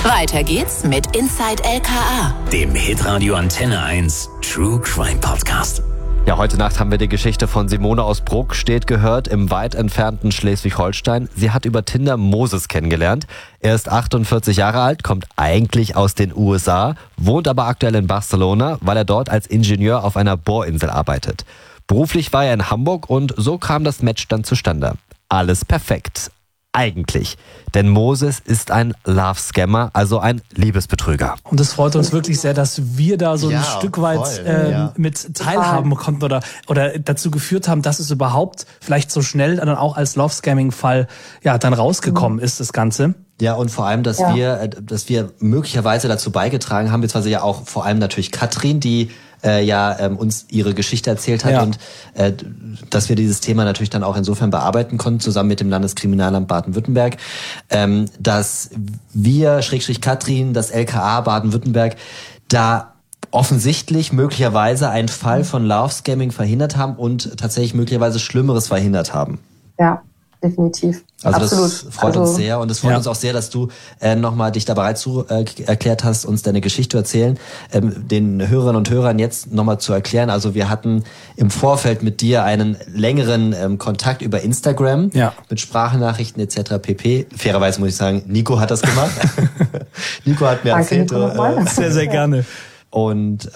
Weiter geht's mit Inside LKA, dem Hitradio Antenne 1 True Crime Podcast. Ja, heute Nacht haben wir die Geschichte von Simone aus Bruckstedt gehört, im weit entfernten Schleswig-Holstein. Sie hat über Tinder Moses kennengelernt. Er ist 48 Jahre alt, kommt eigentlich aus den USA, wohnt aber aktuell in Barcelona, weil er dort als Ingenieur auf einer Bohrinsel arbeitet. Beruflich war er in Hamburg und so kam das Match dann zustande. Alles perfekt. Eigentlich. Denn Moses ist ein Love-Scammer, also ein Liebesbetrüger. Und es freut uns wirklich sehr, dass wir da so ein Stück weit mit teilhaben konnten oder dazu geführt haben, dass es überhaupt vielleicht so schnell dann auch als Love-Scamming-Fall dann rausgekommen ist, das Ganze. Ja, und vor allem, dass wir möglicherweise dazu beigetragen haben, beziehungsweise ja auch vor allem natürlich Katrin, die uns ihre Geschichte erzählt hat und dass wir dieses Thema natürlich dann auch insofern bearbeiten konnten, zusammen mit dem Landeskriminalamt Baden-Württemberg, dass wir, Katrin, das LKA Baden-Württemberg, da offensichtlich möglicherweise einen Fall von Love-Scamming verhindert haben und tatsächlich möglicherweise Schlimmeres verhindert haben. Ja, definitiv. Also absolut. Das freut uns sehr und es freut uns auch sehr, dass du nochmal dich da bereit erklärt hast, uns deine Geschichte zu erzählen, den Hörerinnen und Hörern jetzt nochmal zu erklären. Also wir hatten im Vorfeld mit dir einen längeren Kontakt über Instagram mit Sprachnachrichten etc. pp. Fairerweise muss ich sagen, Nico hat das gemacht. Nico hat mir erzählt. Sehr, sehr gerne. Und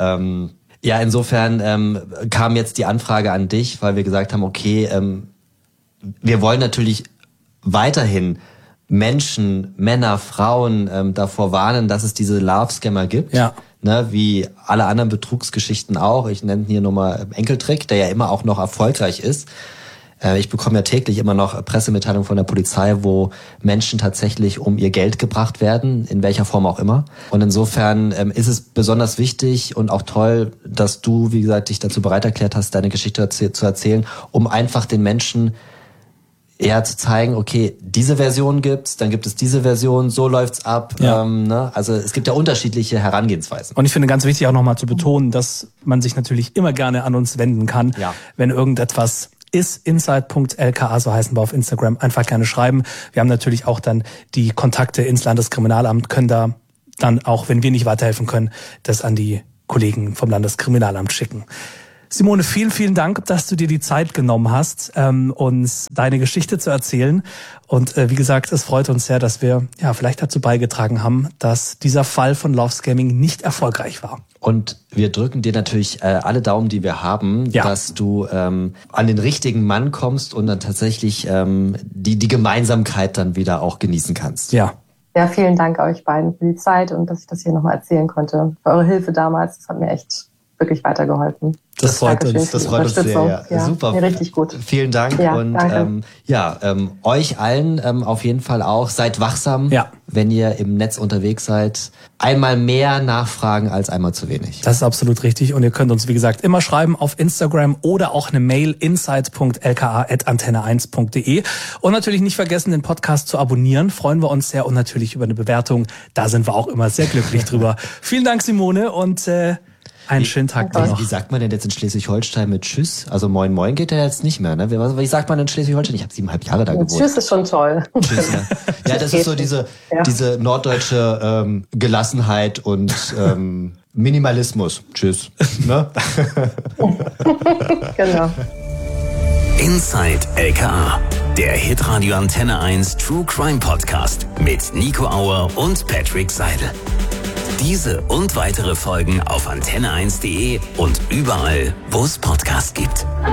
insofern kam jetzt die Anfrage an dich, weil wir gesagt haben, okay, wir wollen natürlich weiterhin Menschen, Männer, Frauen davor warnen, dass es diese Love-Scammer gibt. Ja. Ne, wie alle anderen Betrugsgeschichten auch. Ich nenne hier nochmal Enkeltrick, der ja immer auch noch erfolgreich ist. Ich bekomme ja täglich immer noch Pressemitteilungen von der Polizei, wo Menschen tatsächlich um ihr Geld gebracht werden, in welcher Form auch immer. Und insofern ist es besonders wichtig und auch toll, dass du, wie gesagt, dich dazu bereit erklärt hast, deine Geschichte zu erzählen, um einfach den Menschen zu zeigen, okay, diese Version gibt's, dann gibt es diese Version, so läuft's ab. Ja. Also es gibt ja unterschiedliche Herangehensweisen. Und ich finde ganz wichtig auch nochmal zu betonen, dass man sich natürlich immer gerne an uns wenden kann, wenn irgendetwas ist. Inside.lka, so heißen wir auf Instagram, einfach gerne schreiben. Wir haben natürlich auch dann die Kontakte ins Landeskriminalamt, können da dann auch, wenn wir nicht weiterhelfen können, das an die Kollegen vom Landeskriminalamt schicken. Simone, vielen, vielen Dank, dass du dir die Zeit genommen hast, uns deine Geschichte zu erzählen. Und wie gesagt, es freut uns sehr, dass wir vielleicht dazu beigetragen haben, dass dieser Fall von Love-Scamming nicht erfolgreich war. Und wir drücken dir natürlich alle Daumen, die wir haben, dass du an den richtigen Mann kommst und dann tatsächlich die Gemeinsamkeit dann wieder auch genießen kannst. Ja, vielen Dank euch beiden für die Zeit und dass ich das hier nochmal erzählen konnte. Für eure Hilfe damals, das hat mir echt wirklich weitergeholfen. Das freut uns sehr. Ja. Super. Mir richtig gut. Vielen Dank und euch allen auf jeden Fall auch. Seid wachsam, wenn ihr im Netz unterwegs seid. Einmal mehr nachfragen als einmal zu wenig. Das ist absolut richtig und ihr könnt uns, wie gesagt, immer schreiben auf Instagram oder auch eine Mail inside.lka@antenne1.de und natürlich nicht vergessen, den Podcast zu abonnieren. Freuen wir uns sehr und natürlich über eine Bewertung. Da sind wir auch immer sehr glücklich drüber. Vielen Dank, Simone, und einen schönen Tag noch. Wie sagt man denn jetzt in Schleswig-Holstein mit Tschüss? Also Moin Moin geht ja jetzt nicht mehr, ne? Wie sagt man in Schleswig-Holstein? Ich habe 7,5 Jahre da gewohnt. Tschüss ist schon toll. Tschüss, ja, das ist so diese norddeutsche Gelassenheit und Minimalismus. Tschüss. Ne? Genau. Inside LKA, der Hitradio Antenne 1 True Crime Podcast mit Nico Auer und Patrick Seidel. Diese und weitere Folgen auf antenne1.de und überall, wo es Podcasts gibt.